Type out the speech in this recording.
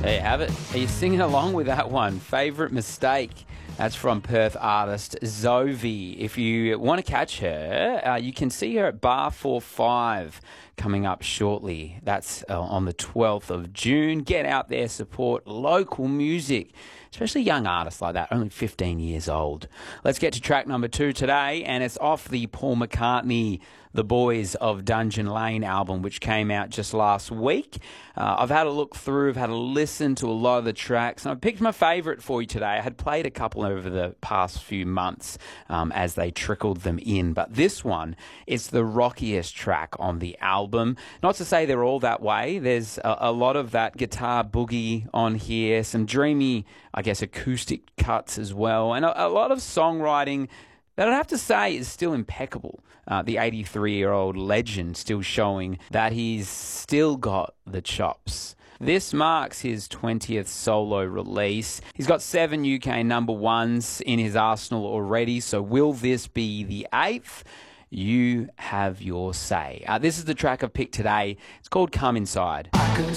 There you have it. Are you singing along with that one? Favourite Mistake. That's from Perth artist Zovi. If you want to catch her, you can see her at Bar 45 coming up shortly. That's on the 12th of June. Get out there, support local music, especially young artists like that, only 15 years old. Let's get to track number 2 today, and it's off the Paul McCartney The Boys of Dungeon Lane album, which came out just last week. I've had a look through, I've had a listen to a lot of the tracks, and I picked my favourite for you today. I had played a couple over the past few months as they trickled them in, but this one is the rockiest track on the album. Not to say they're all that way. There's a lot of that guitar boogie on here, some dreamy, I guess, acoustic cuts as well, and a lot of songwriting that I'd have to say is still impeccable. The 83-year-old legend still showing that he's still got the chops. This marks his 20th solo release. He's got 7 UK number ones in his arsenal already, so will this be the 8th? You have your say. This is the track I've picked today. It's called Come Inside.